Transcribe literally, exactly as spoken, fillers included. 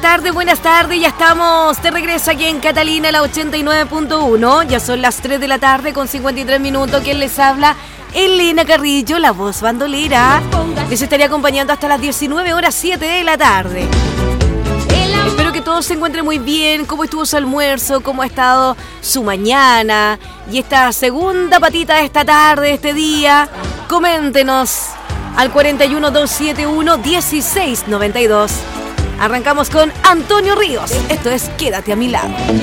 tardes, buenas tardes. Ya estamos de regreso aquí en Catalina, la ochenta y nueve punto uno. Ya son las tres de la tarde con cincuenta y tres minutos. ¿Quién les habla? Elena Carrillo, la voz bandolera. Les estaría acompañando hasta las diecinueve horas siete de la tarde. Espero que todos se encuentren muy bien. ¿Cómo estuvo su almuerzo? ¿Cómo ha estado su mañana? Y esta segunda patita de esta tarde, de este día. Coméntenos al cuarenta y uno, doscientos setenta y uno, dieciséis noventa y dos. Arrancamos con Antonio Ríos. Esto es Quédate a mi lado.